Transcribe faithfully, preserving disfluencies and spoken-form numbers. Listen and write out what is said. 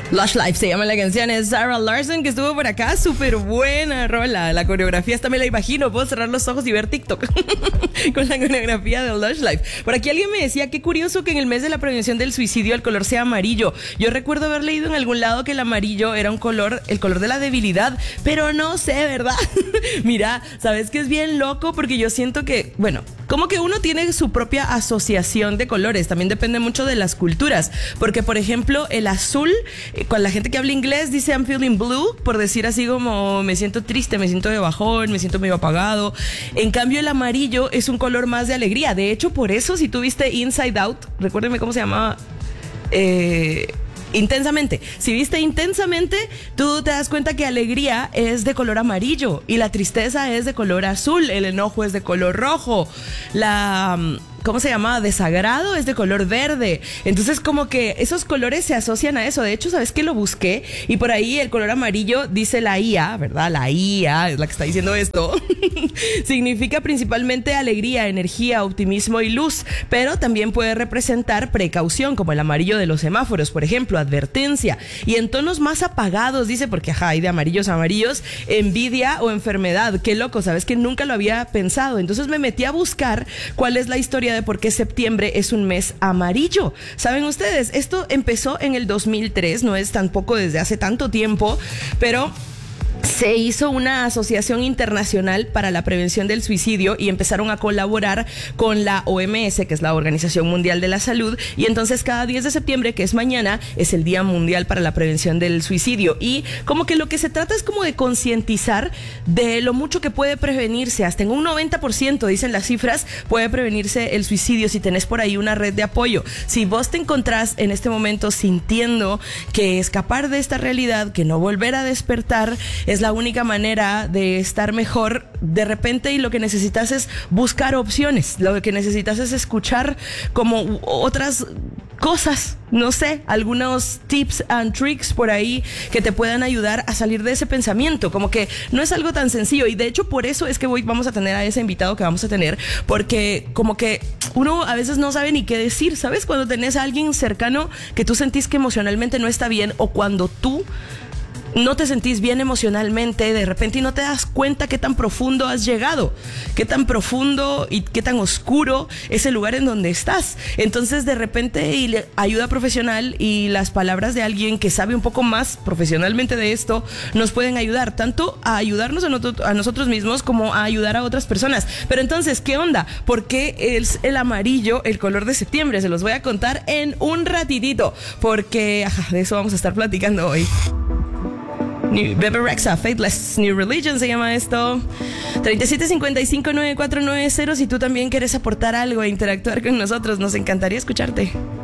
Lush Life se llama la canción, es Zara Larsson que estuvo por acá, súper buena rola, la coreografía hasta me la imagino, puedo cerrar los ojos y ver TikTok con la coreografía de Lush Life. Por aquí alguien me decía, qué curioso que en el mes de la prevención del suicidio el color sea amarillo. Yo recuerdo haber leído en algún lado que el amarillo era un color, el color de la debilidad, pero no sé, ¿verdad? Mira, ¿sabes qué es bien loco? Porque yo siento que, bueno, como que uno tiene su propia asociación de colores, también depende mucho de las culturas, porque por ejemplo el azul, eh, con la gente que habla inglés dice I'm feeling blue, por decir así como me siento triste, me siento de bajón, me siento medio apagado. En cambio el amarillo es un color más de alegría, de hecho por eso si tú viste Inside Out, recuérdenme cómo se llamaba, eh... Intensamente. Si viste Intensamente, tú te das cuenta que alegría es de color amarillo y la tristeza es de color azul, el enojo es de color rojo, la... ¿cómo se llama? Desagrado es de color verde. Entonces como que esos colores se asocian a eso. De hecho, ¿sabes qué? Lo busqué y por ahí el color amarillo dice la I A, ¿verdad? La I A es la que está diciendo esto. Significa principalmente alegría, energía, optimismo y luz, pero también puede representar precaución, como el amarillo de los semáforos, por ejemplo, advertencia. Y en tonos más apagados, dice, porque ajá, hay de amarillos a amarillos, envidia o enfermedad. Qué loco, ¿sabes? Que nunca lo había pensado. Entonces me metí a buscar cuál es la historia de por qué septiembre es un mes amarillo. ¿Saben ustedes? Esto empezó en el dos mil tres, no es tampoco desde hace tanto tiempo, pero se hizo una asociación internacional para la prevención del suicidio y empezaron a colaborar con la O M S, que es la Organización Mundial de la Salud, y entonces cada diez de septiembre, que es mañana, es el Día Mundial para la Prevención del Suicidio. Y como que lo que se trata es como de concientizar de lo mucho que puede prevenirse, hasta en un noventa por ciento, dicen las cifras, puede prevenirse el suicidio si tenés por ahí una red de apoyo. Si vos te encontrás en este momento sintiendo que escapar de esta realidad, que no volver a despertar, es la única manera de estar mejor de repente, y lo que necesitas es buscar opciones, lo que necesitas es escuchar como otras cosas, no sé, algunos tips and tricks por ahí que te puedan ayudar a salir de ese pensamiento, como que no es algo tan sencillo, y de hecho por eso es que hoy vamos a tener a ese invitado que vamos a tener, porque como que uno a veces no sabe ni qué decir, ¿sabes? Cuando tenés a alguien cercano que tú sentís que emocionalmente no está bien, o cuando tú no te sentís bien emocionalmente de repente y no te das cuenta qué tan profundo has llegado, qué tan profundo y qué tan oscuro es el lugar en donde estás. Entonces de repente y ayuda profesional y las palabras de alguien que sabe un poco más profesionalmente de esto nos pueden ayudar tanto a ayudarnos a, not- a nosotros mismos como a ayudar a otras personas. Pero entonces, ¿qué onda? ¿Por qué es el amarillo el color de septiembre? Se los voy a contar en un ratitito, porque ajá, de eso vamos a estar platicando hoy. New, Bebe Rexha, Faithless New Religion se llama esto. treinta y siete cincuenta y cinco noventa y cuatro noventa. Si tú también quieres aportar algo e interactuar con nosotros, nos encantaría escucharte.